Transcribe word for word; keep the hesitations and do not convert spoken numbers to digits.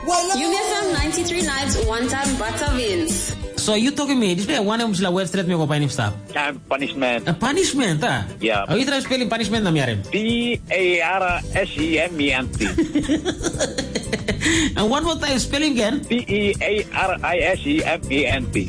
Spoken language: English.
U F M ninety-three Lives one time butter wins. So you talking me? This is one of the words that me go punish stop. Punishment. A punishment, ah? Yeah. How you try spelling punishment na miyarem? P A R S E M E N T. And one more time spelling again. P E A R I S E M E N T.